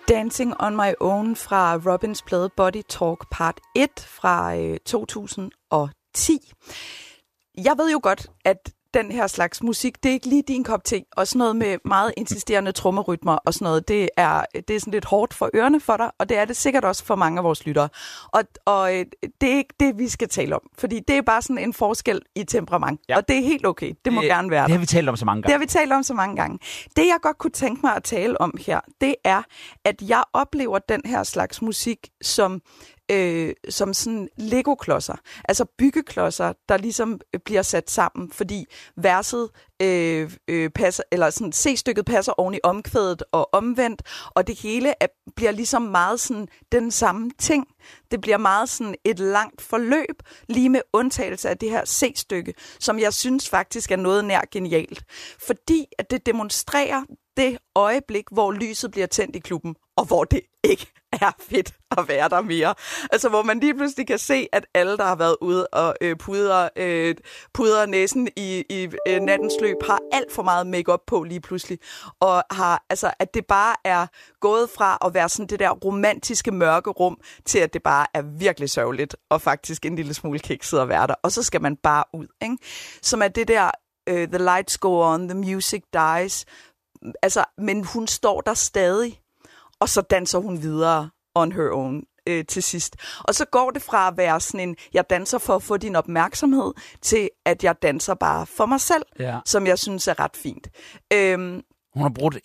Dancing on My Own fra Robins plade Body Talk Part 1 fra 2010. Jeg ved jo godt, at den her slags musik, det er ikke lige din kop te, og sådan noget med meget insisterende trommerytmer og sådan noget, det er sådan lidt hårdt for ørerne for dig, og det er det sikkert også for mange af vores lyttere. Og det er ikke det, vi skal tale om, fordi det er bare sådan en forskel i temperament, ja. Og det er helt okay, det må gerne være der. Det har vi talt om så mange gange. Det har vi talt om så mange gange. Det, jeg godt kunne tænke mig at tale om her, det er, at jeg oplever den her slags musik som sådan Lego-klodser. Altså byggeklodser, der ligesom bliver sat sammen, fordi verset passer, eller sådan C-stykket passer oven i omkvædet og omvendt, og det hele bliver ligesom meget sådan den samme ting. Det bliver meget sådan et langt forløb, lige med undtagelse af det her C-stykke, som jeg synes faktisk er noget nær genialt. Fordi at det demonstrerer det øjeblik, hvor lyset bliver tændt i klubben, og hvor det ikke er fedt at være der mere. Altså, hvor man lige pludselig kan se, at alle, der har været ude og pudrer næsen i nattens løb, har alt for meget makeup på lige pludselig. Og har, altså, at det bare er gået fra at være sådan det der romantiske mørke rum, til at det bare er virkelig sørgeligt, og faktisk en lille smule kikset at være der. Og så skal man bare ud, ikke? Som er det der, the lights go on, the music dies. Altså, men hun står der stadig, og så danser hun videre on her own til sidst. Og så går det fra at være sådan en, jeg danser for at få din opmærksomhed, til at jeg danser bare for mig selv, ja. Som jeg synes er ret fint. Hun har brugt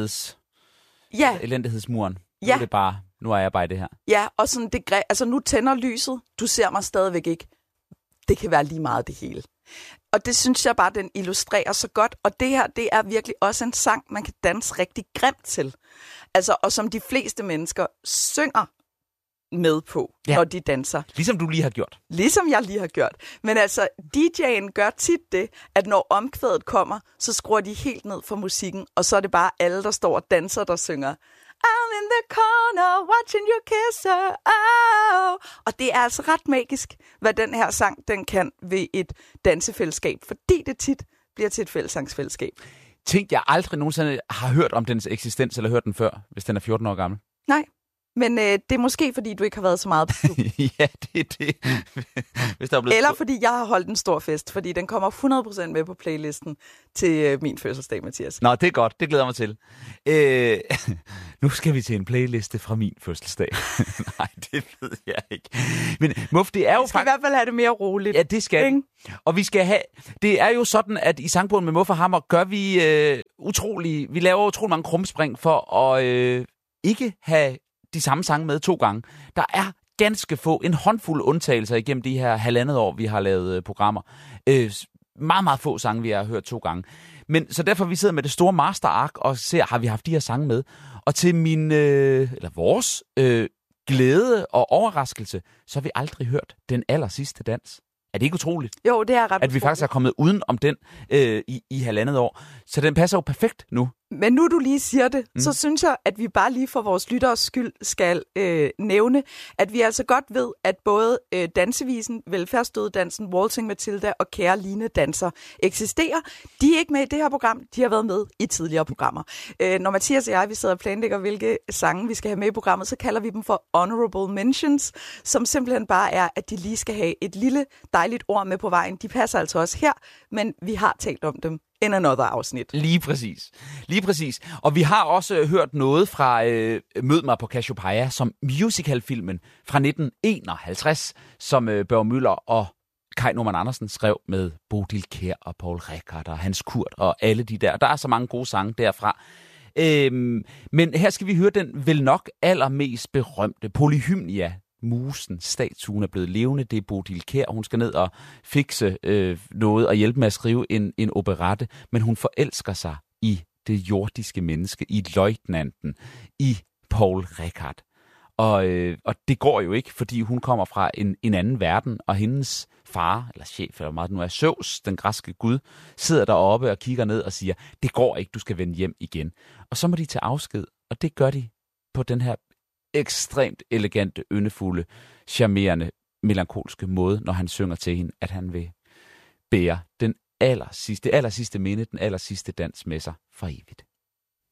elendighedsmuren. Ja. Nu er jeg bare i det her. Ja, og sådan det altså nu tænder lyset, du ser mig stadigvæk ikke. Det kan være lige meget det hele. Og det synes jeg bare, den illustrerer så godt. Og det her, det er virkelig også en sang, man kan danse rigtig grimt til. Altså, og som de fleste mennesker synger med på, ja. Når de danser. Ligesom du lige har gjort. Ligesom jeg lige har gjort. Men altså, DJ'en gør tit det, at når omkvædet kommer, så skruer de helt ned for musikken, og så er det bare alle, der står og danser, der synger I'm in the corner, watching you kiss her. Oh. Og det er altså ret magisk, hvad den her sang, den kan ved et dansefællesskab, fordi det tit bliver til et fællessangsfællesskab. Tænk, jeg aldrig nogensinde har hørt om dens eksistens, eller hørt den før, hvis den er 14 år gammel. Nej. Men det er måske, fordi du ikke har været så meget på klub. Ja, det er det. Hvis der er eller fordi jeg har holdt en stor fest, fordi den kommer 100% med på playlisten til min fødselsdag, Mathias. Nå, det er godt. Det glæder mig til. Nu skal vi til en playliste fra min fødselsdag. Nej, det ved jeg ikke. Men Muff, det er jo... Vi skal i hvert fald have det mere roligt. Ja, det skal det. Og vi skal have... Det er jo sådan, at i sangbogen med Muff og Hammer gør vi vi laver utrolig mange krumspring for at ikke have de samme sange med 2 gange. Der er ganske få, en håndfuld undtagelser igennem de her 1,5 år, vi har lavet programmer. Meget, meget få sange, vi har hørt 2 gange. Men så derfor vi sidder med det store masterark og ser, har vi haft de her sange med. Og til vores glæde og overraskelse, så har vi aldrig hørt den allersidste dans. Er det ikke utroligt? Jo, det er ret at vi faktisk er kommet uden om den i 1,5 år. Så den passer jo perfekt nu. Men nu du lige siger det, så synes jeg, at vi bare lige for vores lytteres skyld skal nævne, at vi altså godt ved, at både dansevisen, velfærdsstøddansen, Waltzing Matilda og Kære Line danser eksisterer. De er ikke med i det her program, de har været med i tidligere programmer. Når Mathias og jeg, vi sidder og planlægger, hvilke sange vi skal have med i programmet, så kalder vi dem for honorable mentions, som simpelthen bare er, at de lige skal have et lille dejligt ord med på vejen. De passer altså også her, men vi har talt om dem in another afsnit. Lige præcis. Og vi har også hørt noget fra Mød mig på Cassiopeia, som musicalfilmen fra 1951, som Børge Müller og Kai Normann Andersen skrev med Bodil Kjær og Paul Rickard og Hans Kurt og alle de der. Der er så mange gode sange derfra. Men her skal vi høre den vel nok allermest berømte Polyhymnia. Musen, statuen er blevet levende, det er Bodil Kjær. Hun skal ned og fikse noget og hjælpe med at skrive en operette, men hun forelsker sig i det jordiske menneske, i løjtnanten, i Paul Rickard. Og det går jo ikke, fordi hun kommer fra en anden verden, og hendes far, eller chef, eller meget nu er, Zeus, den græske gud, sidder deroppe og kigger ned og siger, det går ikke, du skal vende hjem igen. Og så må de tage afsked, og det gør de på den her ekstremt elegante, yndefulde, charmerende, melankolske måde, når han synger til hende, at han vil bære det allersidste minde, den allersidste dans med sig for evigt.